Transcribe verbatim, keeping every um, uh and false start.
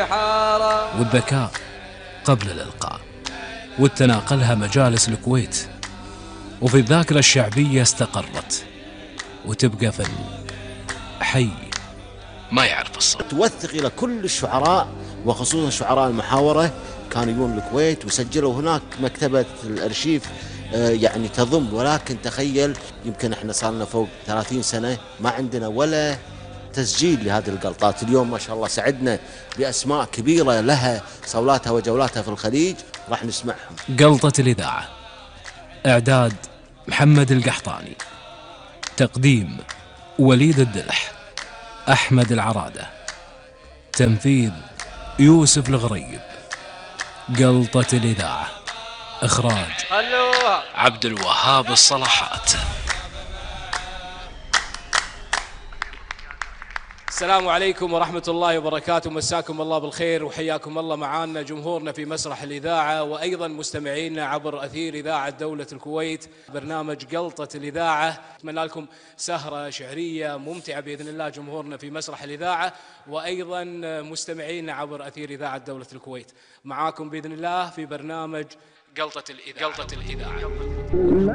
والذكاء قبل الإلقاء، وتناقلها مجالس الكويت، وفي الذاكرة الشعبية استقرت، وتبقى في الحي ما يعرف الصوت. توثق إلى كل الشعراء وخصوصا شعراء المحاورة كانوا يجون الكويت وسجلوا هناك. مكتبة الأرشيف يعني تضم، ولكن تخيل يمكن احنا صار لنا فوق ثلاثين سنة ما عندنا ولا تسجيل لهذه القلطات. اليوم ما شاء الله سعدنا بأسماء كبيرة لها صولاتها وجولاتها في الخليج، راح نسمعهم. قلطة الإذاعة، إعداد محمد القحطاني، تقديم وليد الدلح، أحمد العرادة، تنفيذ يوسف الغريب. قلطة الإذاعة، إخراج عبد الوهاب الصلاحات. السلام عليكم ورحمة الله وبركاته، مساكم الله بالخير وحياكم الله معانا جمهورنا في مسرح الإذاعة، وأيضا مستمعينا عبر أثير إذاعة دولة الكويت. برنامج قلطة الإذاعة، أتمنى لكم سهرة شعرية ممتعة بإذن الله جمهورنا في مسرح الإذاعة، وأيضا مستمعينا عبر أثير إذاعة دولة الكويت. معاكم بإذن الله في برنامج قلطة الإذاعة.